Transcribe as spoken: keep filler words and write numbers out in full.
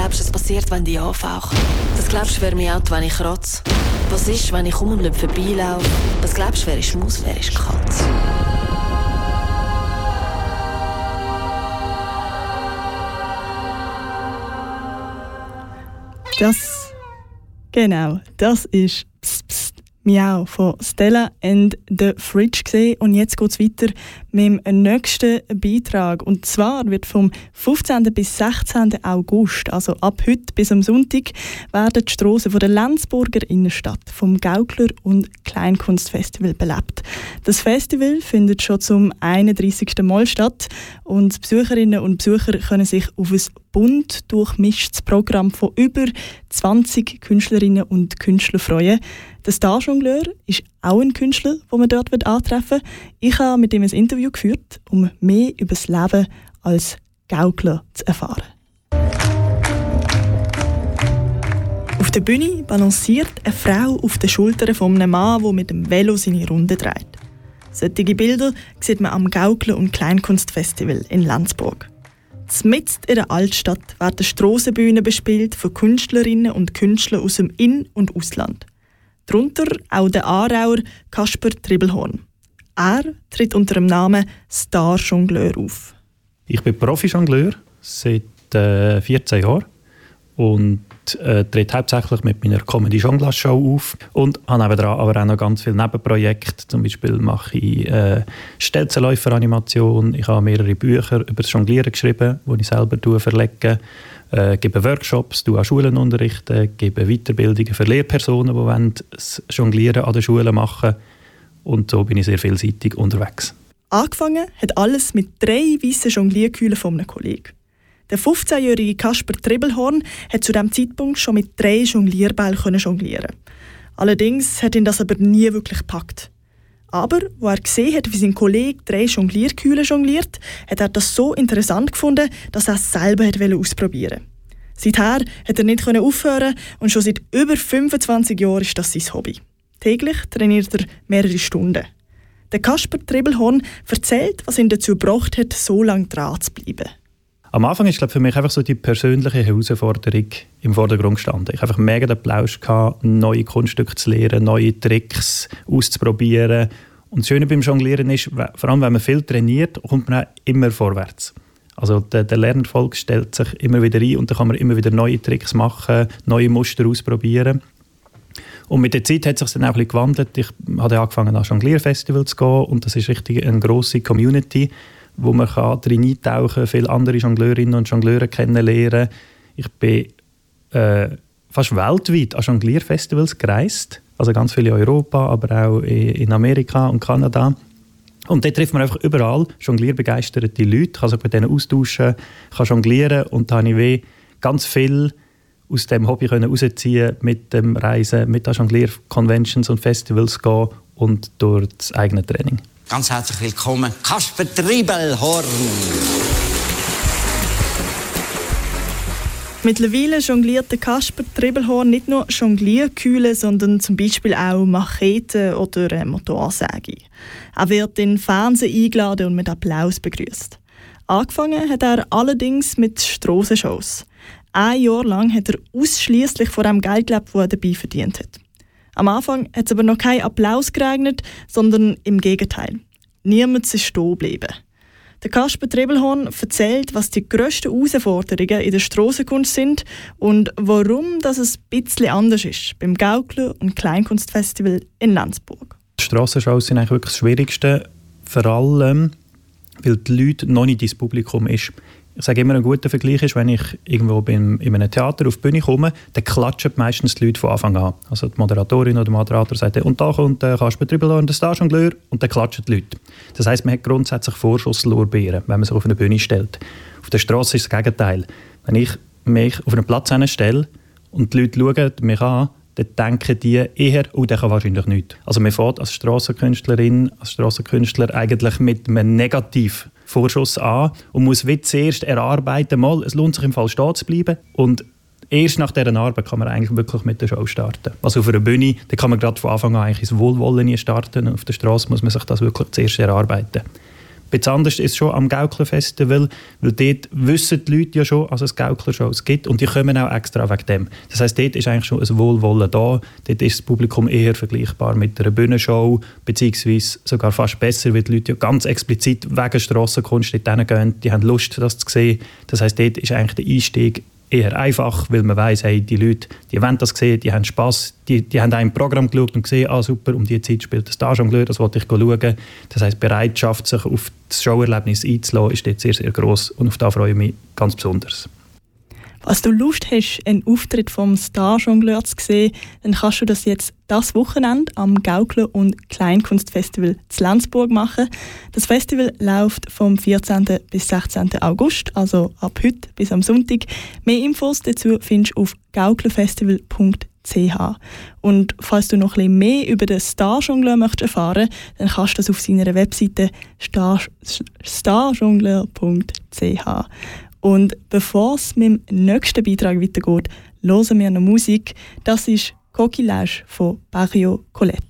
glaubst du, es passiert, wenn die anfauchen? Was glaubst du, wer mich out, wenn ich rotze? Was ist, wenn ich um und nicht vorbeilaufe? Was glaubst du, wer ist Maus, wer ist Katz? Das, genau, das ist Psst, Psst, Miau von Stella and the Fridge gesehen. Und jetzt geht es weiter mit dem nächsten Beitrag. Und zwar wird vom fünfzehnten bis sechzehnten August, also ab heute bis am Sonntag, werden die Strassen von der Lenzburger Innenstadt vom Gaukler- und Kleinkunstfestival belebt. Das Festival findet schon zum einunddreißigsten Mal statt und Besucherinnen und Besucher können sich auf ein bunt durchmischtes Programm von über zwanzig Künstlerinnen und Künstlern freuen. Der Star-Jongleur ist auch ein Künstler, den man dort antreffen wird. Ich habe mit ihm ein Interview geführt, um mehr über das Leben als Gaukler zu erfahren. Auf der Bühne balanciert eine Frau auf den Schultern von einem Mann, der mit dem Velo seine Runde dreht. Solche Bilder sieht man am Gaukler- und Kleinkunstfestival in Lenzburg. Mitten in der Altstadt werden Strassenbühnen bespielt von Künstlerinnen und Künstlern aus dem In- und Ausland. Darunter auch der Aarauer Kasper Tribbelhorn. Er tritt unter dem Namen Star-Jongleur auf. Ich bin Profi-Jongleur seit äh, vierzehn Jahren und äh, trete hauptsächlich mit meiner Comedy-Jonglage-Show auf und habe nebenan aber auch noch ganz viele Nebenprojekte. Zum Beispiel mache ich äh, Stelzenläufer-Animation, ich habe mehrere Bücher über das Jonglieren geschrieben, die ich selber verlege, äh, gebe Workshops, an Schulen unterrichten, gebe Weiterbildungen für Lehrpersonen, die wollen das Jonglieren an den Schulen machen, und so bin ich sehr vielseitig unterwegs. Angefangen hat alles mit drei weißen Jonglierkühlen von einem Kollegen. Der fünfzehnjährige Kasper Tribbelhorn hat zu diesem Zeitpunkt schon mit drei Jonglierbällen jonglieren. Allerdings hat ihn das aber nie wirklich gepackt. Aber, als er gesehen hat, wie sein Kollege drei Jonglierkühlen jongliert, hat er das so interessant gefunden, dass er es selber ausprobieren wollte. Seither hat er nicht aufhören und schon seit über fünfundzwanzig Jahren ist das sein Hobby. Täglich trainiert er mehrere Stunden. Der Kasper Tribbelhorn erzählt, was ihn dazu gebracht hat, so lange dran zu bleiben. Am Anfang ist, glaube ich, für mich einfach so die persönliche Herausforderung im Vordergrund gestanden. Ich hatte einfach mega den Plausch gehabt, neue Kunststücke zu lernen, neue Tricks auszuprobieren. Und das Schöne beim Jonglieren ist, vor allem wenn man viel trainiert, kommt man auch immer vorwärts. Also der, der Lernerfolg stellt sich immer wieder ein und dann kann man immer wieder neue Tricks machen, neue Muster ausprobieren. Und mit der Zeit hat es sich dann auch ein bisschen gewandelt. Ich habe angefangen, an Jonglierfestival zu gehen und das ist richtig eine grosse Community, wo man drin eintauchen kann, viele andere Jongleurinnen und Jongleure kennenlernen. Ich bin äh, fast weltweit an Jonglierfestivals gereist, also ganz viele in Europa, aber auch in Amerika und Kanada. Und dort trifft man einfach überall jonglierbegeisterte Leute, kann sich mit denen austauschen, kann jonglieren und da habe ich wie ganz viel aus dem Hobby herausziehen, mit dem Reisen, mit den Jonglier-Conventions und Festivals gehen und durch das eigene Training. Ganz herzlich willkommen, Kasper Tribbelhorn. Mittlerweile jongliert der Kasper Tribbelhorn nicht nur Jonglierkühle, sondern zum Beispiel auch Macheten oder Motorsäge. Er wird in Fernsehen eingeladen und mit Applaus begrüßt. Angefangen hat er allerdings mit Strassenshows. Ein Jahr lang hat er ausschließlich von dem Geld gelebt, das er dabei verdient hat. Am Anfang hat es aber noch keinen Applaus geregnet, sondern im Gegenteil. Niemand ist stehen geblieben. Der Kasper Tribbelhorn erzählt, was die grössten Herausforderungen in der Strassenkunst sind und warum das ein bisschen anders ist beim Gaukler- und Kleinkunstfestival in Lenzburg. Die Strassenshows sind eigentlich wirklich das Schwierigste, vor allem, weil die Leute noch nicht ins Publikum ist. Ich sage immer, ein guter Vergleich ist, wenn ich irgendwo bin, in einem Theater auf die Bühne komme, dann klatschen meistens die Leute von Anfang an. Also die Moderatorin oder der Moderator sagt, und da kommt der Kasper Tribbelhorn, der Star-Jongleur, und dann klatschen die Leute. Das heisst, man hat grundsätzlich Vorschusslorbeeren, wenn man sich auf eine Bühne stellt. Auf der Strasse ist das Gegenteil. Wenn ich mich auf einen Platz stelle und die Leute schauen mich an, dann denken die eher, oh, der kann wahrscheinlich nichts. Also man fährt als Strassenkünstlerin, als Strassenkünstler eigentlich mit einem Negativ Vorschuss an und muss wie zuerst erarbeiten, mal, es lohnt sich im Fall stehen zu bleiben. Und erst nach dieser Arbeit kann man eigentlich wirklich mit der Show starten. Also auf einer Bühne, da kann man gerade von Anfang an eigentlich ins Wohlwollen starten. Und auf der Straße muss man sich das wirklich zuerst erarbeiten. Ein bisschen anders ist es schon am Gaukler-Festival, weil dort wissen die Leute ja schon, dass es Gaukler-Shows gibt und die kommen auch extra wegen dem. Das heisst, dort ist eigentlich schon ein Wohlwollen da. Dort ist das Publikum eher vergleichbar mit einer Bühnenshow, beziehungsweise sogar fast besser, weil die Leute ja ganz explizit wegen Strassenkunst dort hingehen. Die haben Lust, das zu sehen. Das heisst, dort ist eigentlich der Einstieg eher einfach, weil man weiss, hey, die Leute, die wollen das sehen, die haben Spass, die, die haben auch im Programm geschaut und gesehen, ah super, um diese Zeit spielt das Star-Jongleur, das wollte ich schauen. Das heisst, die Bereitschaft, sich auf das Showerlebnis einzulassen, ist dort sehr, sehr gross und auf das freue ich mich ganz besonders. Falls du Lust hast, einen Auftritt vom Star-Jongleur zu sehen, dann kannst du das jetzt das Wochenende am Gaukler- und Kleinkunstfestival zu Lenzburg machen. Das Festival läuft vom vierzehnten bis sechzehnten August, also ab heute bis am Sonntag. Mehr Infos dazu findest du auf gauklerfestival punkt c h. Und falls du noch ein bisschen mehr über den Star-Jongleur möchtest erfahren, dann kannst du das auf seiner Webseite star jongleur punkt c h. Und bevor es mit dem nächsten Beitrag weitergeht, hören wir noch Musik. Das ist Coquillage von Barrio Colette.